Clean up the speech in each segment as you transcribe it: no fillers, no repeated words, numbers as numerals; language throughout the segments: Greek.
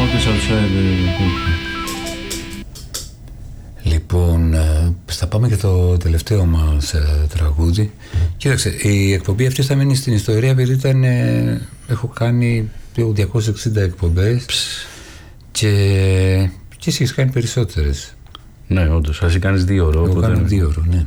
Λοιπόν, θα πάμε και το τελευταίο μας τραγούδι. Κοίταξε, η εκπομπή αυτή θα μείνει στην ιστορία επειδή ήταν, έχω κάνει 260 εκπομπές και εσύ έχεις κάνει περισσότερες. Ναι, όντως, εσύ κάνεις 2 ώρο. Εγώ κάνω 2 ώρο, ναι.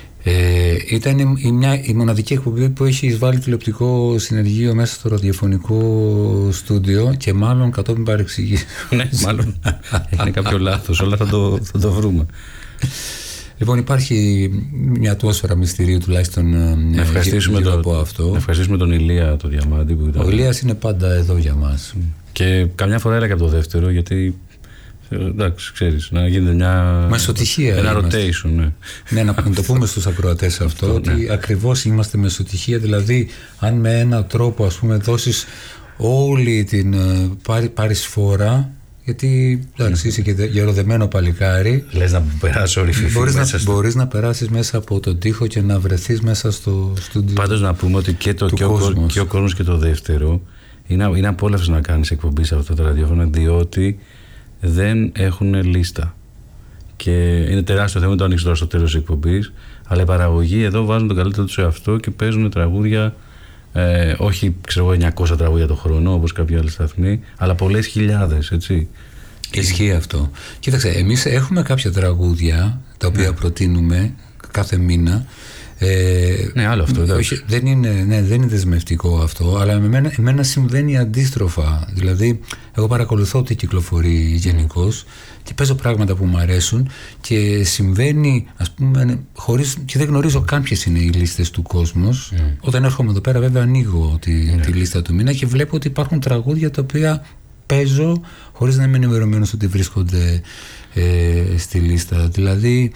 Ήταν η μοναδική εκπομπή που έχει εισβάλει τηλεοπτικό συνεργείο μέσα στο ραδιοφωνικό στούντιο και μάλλον κατόπιν παρεξηγήσεων. Ναι, μάλλον είναι κάποιο λάθος, όλα θα το βρούμε. Λοιπόν, υπάρχει μια ατμόσφαιρα μυστηρίου τουλάχιστον γύρω από αυτό. Να ευχαριστήσουμε τον Ηλία το Διαμάντη που ήταν. Ο Ηλίας είναι πάντα εδώ για μας. Και καμιά φορά έλεγα από το δεύτερο, γιατί εντάξει, ξέρεις, να γίνεται μια μεσοτυχία. Ένα rotation, ναι. Ναι, να το πούμε στους ακροατές αυτό, ότι ναι, ακριβώς είμαστε μεσοτυχία. Δηλαδή, αν με έναν τρόπο, ας πούμε, δώσεις όλη την πάρεις φόρα, γιατί εντάξει, είσαι και γεροδεμένο παλικάρι. Λες να περάσει όλη η φιφή μέσα στο... Μπορείς να περάσεις μέσα από τον τοίχο και να βρεθείς μέσα στο στούντιο. Πάντως να πούμε ότι και ο κόσμος και το δεύτερο είναι απόλαυση να κάνεις εκπομπή σε αυτό το ραδιόφωνο, διότι δεν έχουν λίστα. Και είναι τεράστιο θέμα, το ανοίξω τώρα στο τέλος της εκπομπής. Αλλά η παραγωγή εδώ βάζουν τον καλύτερο του σε αυτό και παίζουν τραγούδια, όχι ξέρω 900 τραγούδια το χρόνο όπως κάποιοι άλλοι σταθμοί, αλλά πολλές χιλιάδες, έτσι. Ισχύει αυτό. Κοίταξε, εμείς έχουμε κάποια τραγούδια τα οποία προτείνουμε κάθε μήνα. Ναι, άλλο αυτό. Όχι, δεν είναι δεσμευτικό αυτό, αλλά εμένα συμβαίνει αντίστροφα. Δηλαδή, εγώ παρακολουθώ τι κυκλοφορεί γενικώς και παίζω πράγματα που μου αρέσουν και συμβαίνει, ας πούμε, και δεν γνωρίζω καν ποιες είναι οι λίστες του κόσμου. Όταν έρχομαι εδώ πέρα, βέβαια, ανοίγω τη λίστα του μήνα και βλέπω ότι υπάρχουν τραγούδια τα οποία παίζω χωρίς να είμαι ενημερωμένος ότι βρίσκονται στη λίστα. Δηλαδή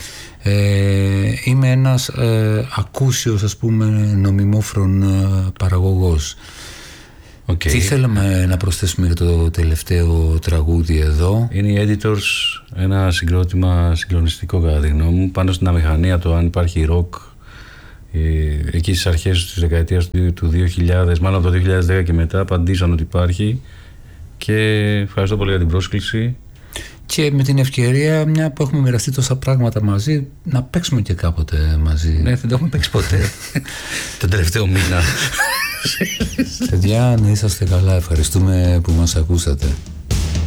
είμαι ένας ακούσιος, ας πούμε, νομιμόφρον παραγωγός. Τι θέλαμε να προσθέσουμε για το τελευταίο τραγούδι εδώ? Είναι οι Editors, ένα συγκρότημα συγκλονιστικό κατά τη γνώμη μου, πάνω στην αμηχανία, το αν υπάρχει ροκ εκεί στις αρχές της δεκαετίας του 2000, μάλλον από το 2010 και μετά απαντήσαν ότι υπάρχει. Και ευχαριστώ πολύ για την πρόσκληση. Και με την ευκαιρία, μια που έχουμε μοιραστεί τόσα πράγματα μαζί, να παίξουμε και κάποτε μαζί. Ναι, δεν το έχουμε παίξει ποτέ. Τον τελευταίο μήνα. Παιδιά, να είσαστε καλά. Ευχαριστούμε που μας ακούσατε.